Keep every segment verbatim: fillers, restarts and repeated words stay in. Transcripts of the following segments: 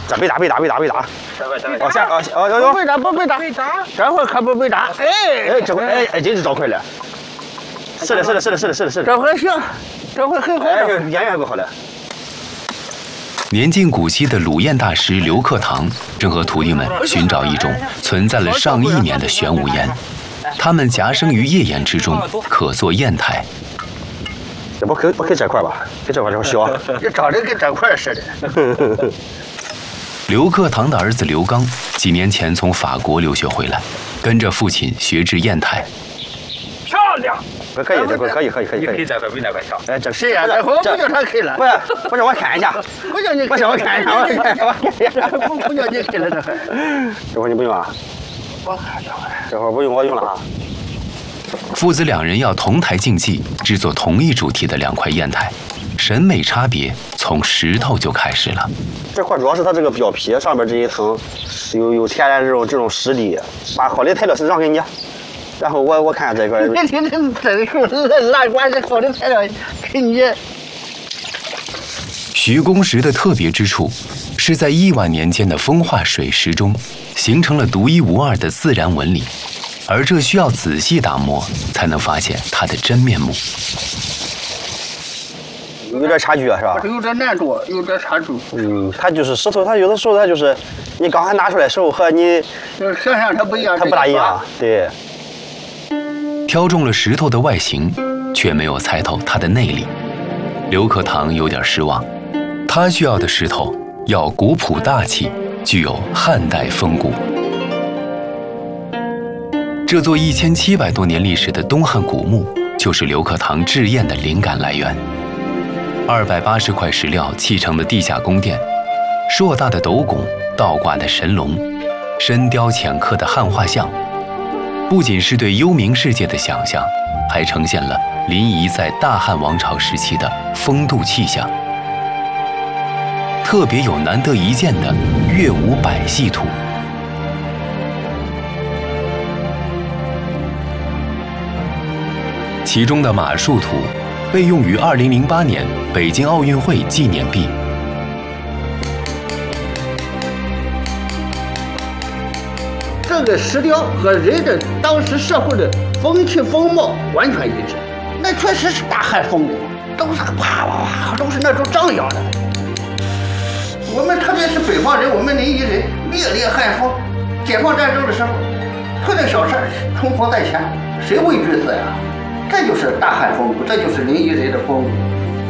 这被打被打被打被打！哦下哦哦哟哟！ 被打不被打？被打！这会可不被打。哎哎，这回哎哎真是找快了。是的是的是的是的是的是的。 这回行，这回很好。 哎，远远不好了。 年近古稀的鲁砚大师刘克堂正和徒弟们寻找一种存在了上亿年的玄武岩，它们夹生于页岩之中，可做砚台。 这不可不可以这块吧？跟这块这块小。 这长得跟这块似的。 刘克堂的儿子刘刚几年前从法国留学回来，跟着父亲学制砚台。 漂亮！ 可以，这块可以可以可以可以。 可以这块比那块小。 哎，这是呀，这回不叫他开了。 不是，不是我看一下。 不叫你， 不是我看一下，我看一下，我看一下。 不不叫你开了这回。 这会儿你不用啊？ 我看这会儿。 这会儿不用我用了啊。 父子两人要同台竞技，制作同一主题的两块砚台，审美差别从石头就开始了。 这块主要是它这个表皮上边这一层有有天然这种这种实力，把好的材料是让给你，然后我我看这块。 你听听这个拿管是好的材料给你。 徐公石的特别之处是在亿万年间的风化水石中形成了独一无二的自然纹理。而这需要仔细打磨，才能发现它的真面目。 有点差距啊，是吧？ 有点难度，有点差距。 嗯，它就是石头，它有的时候它就是你刚才拿出来的时候和你想象它不一样， 它不大一样。对。 挑中了石头的外形，却没有猜透它的内里。刘克堂有点失望，他需要的石头要古朴大气，具有汉代风骨。这座一千七百多年历史的东汉古墓，就是刘克堂制砚的灵感来源。二百八十块石料砌成的地下宫殿，硕大的斗拱，倒挂的神龙，深雕浅刻的汉画像，不仅是对幽冥世界的想象，还呈现了临沂在大汉王朝时期的风度气象。特别有难得一见的乐舞百戏图。其中的马术图被用于二零零八年北京奥运会纪念币。 这个石雕和人的当时社会的风气风貌完全一致，那确实是大汉风骨，都是啪啪啪，都是那种张扬的。我们特别是北方人，我们临沂人烈烈汉风，解放战争的时候，出点小事冲锋在前，谁畏惧死呀？这就是大汉风骨，这就是临沂人的风骨。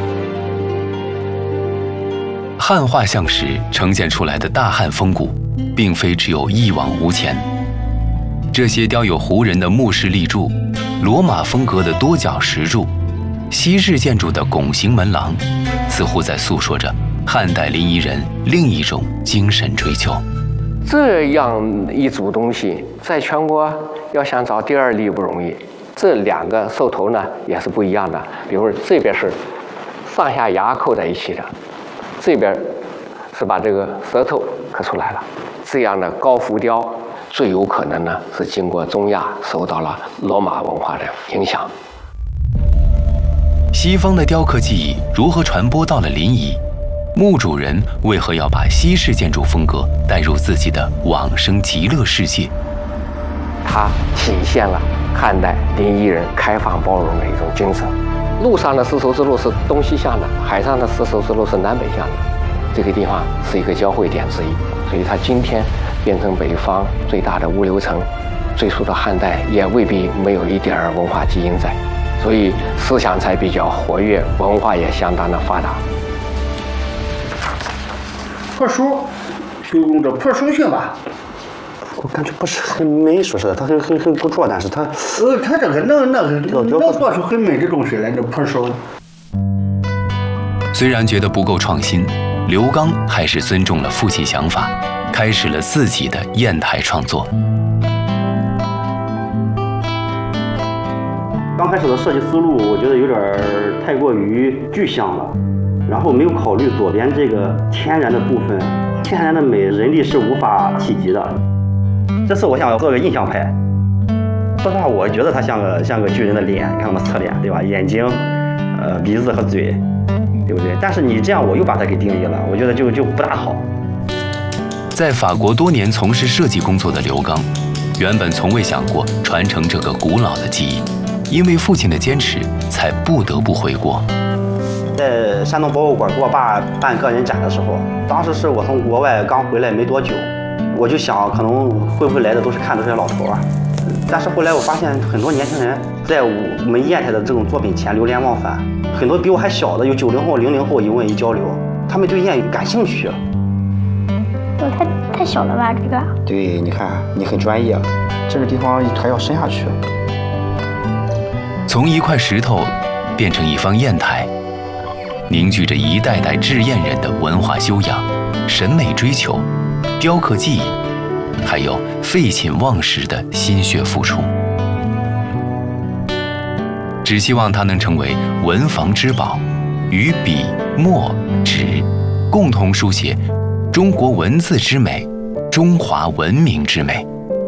汉画像石呈现出来的大汉风骨，并非只有一往无前。这些雕有胡人的木式立柱、罗马风格的多角石柱、西式建筑的拱形门廊，似乎在诉说着汉代临沂人另一种精神追求。 这样一组东西，在全国要想找第二例不容易。这两个兽头呢也是不一样的，比如这边是上下牙扣在一起的，这边是把这个舌头刻出来了。这样的高浮雕最有可能呢是经过中亚受到了罗马文化的影响。 西方的雕刻技艺如何传播到了临沂？墓主人为何要把西式建筑风格带入自己的往生极乐世界？ 它体现了汉代临沂人开放包容的一种精神。陆上的丝绸之路是东西向的，海上的丝绸之路是南北向的，这个地方是一个交汇点之一，所以它今天变成北方最大的物流城，追溯到汉代也未必没有一点文化基因在，所以思想才比较活跃，文化也相当的发达。 朴树，形容着朴树性吧。 我感觉不是很美，说实在，它很很很不错，但是它， 呃，它这个能那个能做出很美的东西来，这朴树。 虽然觉得不够创新，刘刚还是尊重了父亲想法，开始了自己的砚台创作。 刚开始的设计思路，我觉得有点太过于具象了，然后没有考虑左边这个天然的部分，天然的美，人力是无法企及的。这次我想做个印象派，说实话，我觉得它像个像个巨人的脸，你看我们侧脸，对吧？眼睛、呃鼻子和嘴，对不对？但是你这样我又把它给定义了，我觉得就就不大好。 在法国多年从事设计工作的刘刚，原本从未想过传承这个古老的技艺，因为父亲的坚持，才不得不回国。 在山东博物馆给我爸办个人展的时候，当时是我从国外刚回来没多久，我就想可能会不会来的都是看这些老头啊。但是后来我发现很多年轻人在我们砚台的这种作品前流连忘返，很多比我还小的，有九零后、零零后一问一交流，他们对谚语感兴趣。 我太太小了吧，这个。 对，你看你很专业，这个地方还要深下去。 从一块石头变成一方砚台，凝聚着一代代制砚人的文化修养、审美追求、雕刻技艺，还有废寝忘食的心血付出。只希望它能成为文房之宝，与笔、墨、纸共同书写中国文字之美，中华文明之美。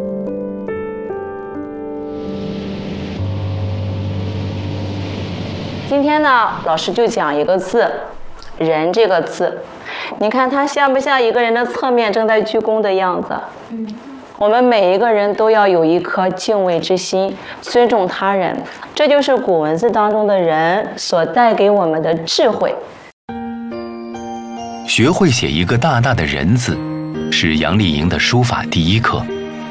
今天呢，老师就讲一个字，人这个字，你看它像不像一个人的侧面正在鞠躬的样子？嗯，我们每一个人都要有一颗敬畏之心，尊重他人，这就是古文字当中的人所带给我们的智慧。 学会写一个大大的人字，是杨丽莹的书法第一课。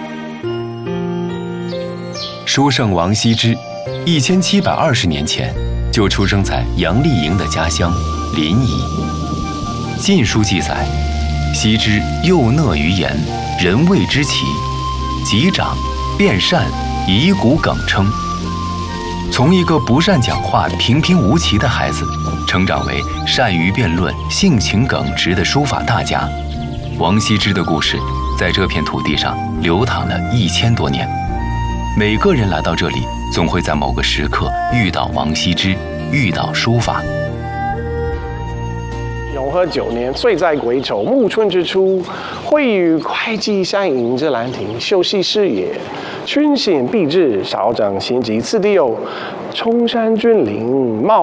书圣王羲之，一千七百二十年前就出生在杨丽莹的家乡临沂。《晋书》记载，羲之幼讷于言，人谓之奇，及长，便善，以古耿称。从一个不善讲话、平平无奇的孩子，成长为善于辩论、性情耿直的书法大家。王羲之的故事在这片土地上流淌了一千多年。每个人来到这里，总会在某个时刻遇到王羲之，遇到书法。 永和九年，岁在癸丑，暮春之初，会与会稽相迎之兰亭，秀羲师也。君显毕至，少长咸集。次第有冲山峻岭，貌